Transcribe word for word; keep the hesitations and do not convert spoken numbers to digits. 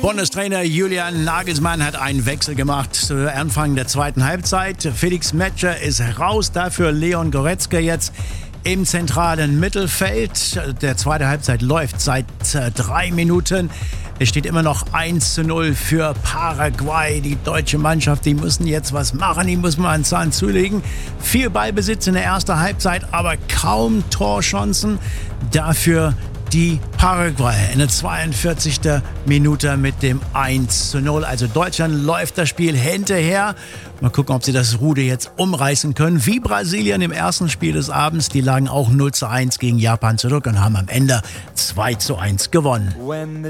Bundestrainer Julian Nagelsmann hat einen Wechsel gemacht zu Anfang der zweiten Halbzeit. Felix Metscher ist raus, dafür Leon Goretzka jetzt im zentralen Mittelfeld. Der zweite Halbzeit läuft seit äh, drei Minuten. Es steht immer noch eins zu null für Paraguay. Die deutsche Mannschaft, die müssen jetzt was machen, die muss man einen Zahn zulegen. Viel Ballbesitz in der ersten Halbzeit, aber kaum Torchancen. Dafür die Paraguay in der zweiundvierzigsten Minute mit dem eins zu null. Also Deutschland läuft das Spiel hinterher. Mal gucken, ob sie das Ruder jetzt umreißen können. Wie Brasilien im ersten Spiel des Abends. Die lagen auch null zu eins gegen Japan zurück und haben am Ende zwei zu eins gewonnen.